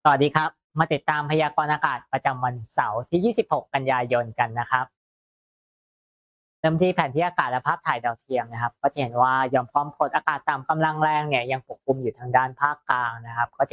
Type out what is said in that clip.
สวัสดีครับมาติดตามพยากรณ์อากาศประจำวันเสาร์ที่ 26 กันยายนกันนะครับเริ่มที่แผนที่อากาศและภาพถ่ายดาวเทียมนะครับก็จะเห็นว่าหย่อมความกดอากาศต่ำกำลังแรงเนี่ยยังปกคลุมอยู่ทางด้านภาคกลางนะครับก็จะ